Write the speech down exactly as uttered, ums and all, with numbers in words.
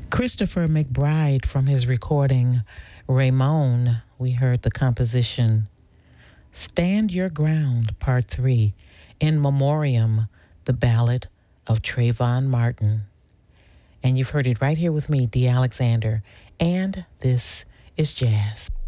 Christopher McBride from his recording Raymond, we heard the composition Stand Your Ground, Part three, In Memoriam, the Ballad of Trayvon Martin. And you've heard it right here with me, Dee Alexander, and this is Jazz.